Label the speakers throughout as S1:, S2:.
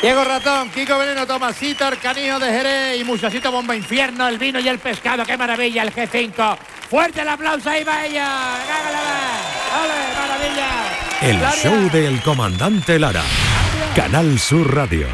S1: Diego Ratón, Kiko Veneno, Tomasito, el Canijo de Jerez y Muchachito Bomba Infierno, el vino y el pescado. ¡Qué maravilla el G5! ¡Fuerte el aplauso! ¡Ahí va ella! ¡Ole, maravilla!
S2: El
S1: Gloria.
S2: show del comandante Lara. Canal Sur Radio.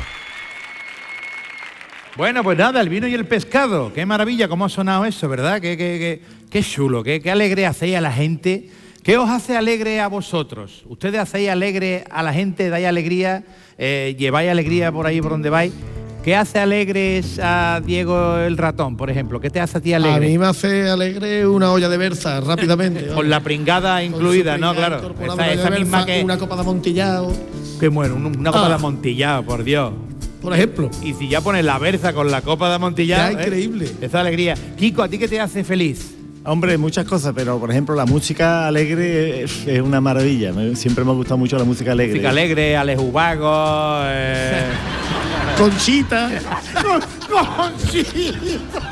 S1: Bueno, pues nada, el vino y el pescado. Qué maravilla, cómo ha sonado eso, ¿verdad? Qué chulo, qué alegre hacéis a la gente. ¿Qué os hace alegre a vosotros? Ustedes hacéis alegre a la gente, dais alegría, lleváis alegría por ahí por donde vais. ¿Qué hace alegres a Diego el Ratón, por ejemplo? ¿Qué te hace a ti alegre?
S3: A mí me hace alegre una olla de berza, rápidamente.
S1: Con la pringada incluida, ¿no? Claro. Esa misma que...
S3: Una copa de amontillado.
S1: Qué bueno, una copa de amontillado, por Dios.
S3: Por ejemplo.
S1: Y si ya pones la berza con la copa de amontillado...
S3: Ya, increíble.
S1: Esa alegría. Kiko, ¿a ti qué te hace feliz?
S4: Hombre, muchas cosas, pero por ejemplo la música alegre es una maravilla. Siempre me ha gustado mucho la música alegre.
S1: Música alegre, Alex Ubago...
S3: Conchita.
S1: Conchita.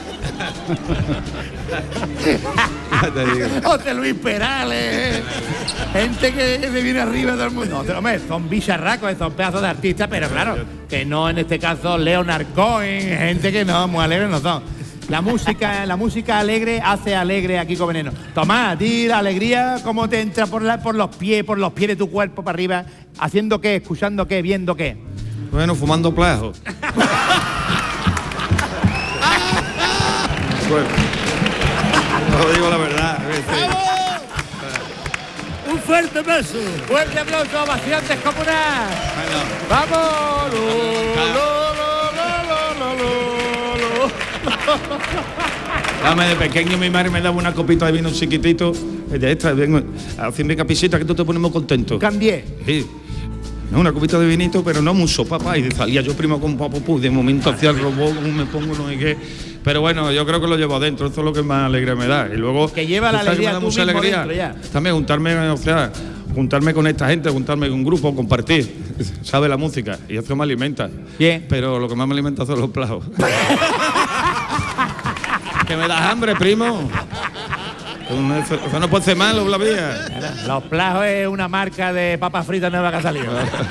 S1: José Luis Perales. Gente que se viene arriba de todo el mundo. No, son bicharracos, son pedazos de artistas, pero claro, que no en este caso Leonard Cohen, gente que no, muy alegres no son. La música alegre hace alegre a Kiko Veneno. Tomás, a ti la alegría, ¿cómo te entra por los pies de tu cuerpo para arriba? ¿Haciendo qué? ¿Escuchando qué? ¿Viendo qué?
S5: Bueno, fumando plajo. Bueno, no digo la verdad.
S1: Un fuerte aplauso. Fuerte aplauso, ovación descomunal. ¡Vamos!
S5: Dame, de pequeño mi madre me daba una copita de vino chiquitito. De esta, vengo a hacerme capisita que tú te pones muy contento.
S1: Cambié.
S5: Sí. No, una copita de vinito, pero no mucho, papá. Y salía yo primo con papo, de momento hacía el robot, me pongo no sé qué. Pero bueno, yo creo que lo llevo adentro, eso es lo que más alegría me da. Y luego...
S1: Que lleva la alegría tú mismo dentro ya.
S5: También juntarme con esta gente, juntarme con un grupo, compartir, sabe la música. Y eso me alimenta.
S1: Bien.
S5: Pero lo que más me alimenta son los plajos. Que me das hambre, primo. Eso no puede ser malo, la vía.
S1: Los plajos es una marca de papas fritas nueva que ha salido.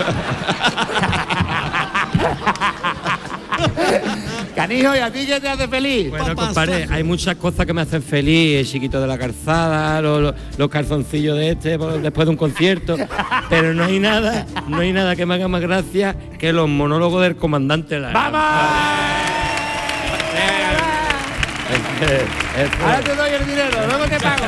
S1: Canijo, ¿y a ti qué te hace feliz?
S6: Bueno, compadre, hay muchas cosas que me hacen feliz. El chiquito de la calzada, los calzoncillos de después de un concierto. Pero no hay nada que me haga más gracia que los monólogos del comandante Lara.
S1: ¡Vamos! Ahora te doy el dinero, luego te pago.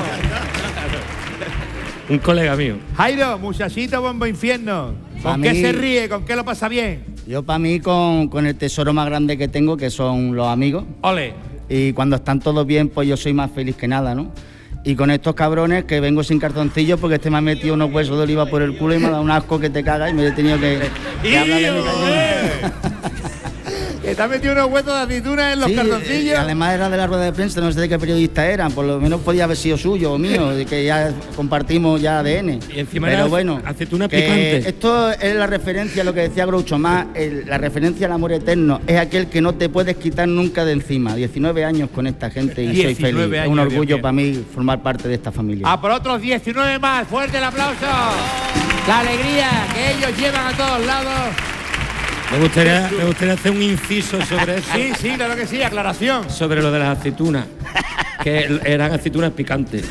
S6: Un colega mío.
S1: Jairo, muchachito Bombo Infierno. ¿Con qué se ríe? ¿Con qué lo pasa bien?
S7: Yo para mí con el tesoro más grande que tengo, que son los amigos.
S1: Ole.
S7: Y cuando están todos bien, pues yo soy más feliz que nada, ¿no? Y con estos cabrones que vengo sin cartoncillo porque me ha metido unos huesos de oliva por el culo y me ha dado un asco que te cagas y me he tenido que hablar de mi cariño.
S1: Que te ha metido unos huesos de aceituna en los cartoncillos.
S7: Además era de la rueda de prensa, no sé de qué periodista eran, por lo menos podía haber sido suyo o mío, de que ya compartimos ya ADN.
S6: Y encima
S7: pero bueno,
S6: aceituna picante.
S7: Esto es la referencia a lo que decía Groucho Marx, la referencia al amor eterno, es aquel que no te puedes quitar nunca de encima. 19 años con esta gente y soy feliz. Es un orgullo para mí formar parte de esta familia.
S1: A por otros 19 más, fuerte el aplauso. La alegría que ellos llevan a todos lados.
S6: Me gustaría hacer un inciso sobre eso.
S1: Sí, claro que sí, aclaración.
S6: Sobre lo de las aceitunas, que eran aceitunas picantes.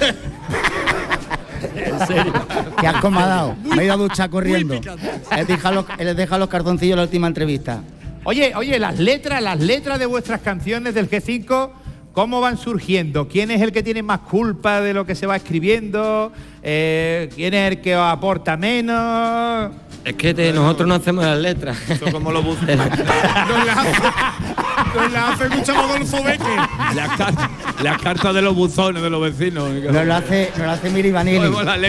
S7: En serio. ¿Qué asco me ha dado? Me he ido a duchar corriendo. Les deja los cartoncillos en la última entrevista.
S1: Oye, las letras de vuestras canciones del G5, ¿cómo van surgiendo? ¿Quién es el que tiene más culpa de lo que se va escribiendo? ¿Quién es el que os aporta menos?
S6: Es que nosotros no hacemos las letras.
S5: Eso como los buzones.
S3: Nos la hace mucho Rodolfo Becker.
S5: Las cartas de los buzones de los vecinos.
S7: Nos lo hace Miri Vanilli.